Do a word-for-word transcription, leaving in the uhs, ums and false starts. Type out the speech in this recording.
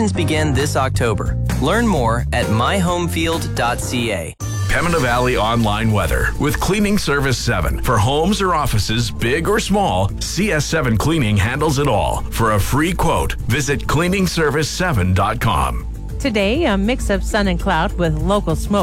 Inspections begin this October. Learn more at my home field dot c a. Pembina Valley Online Weather with Cleaning Service seven. For homes or offices, big or small, C S seven Cleaning handles it all. For a free quote, visit cleaning service seven dot com. Today, a mix of sun and cloud with local smoke.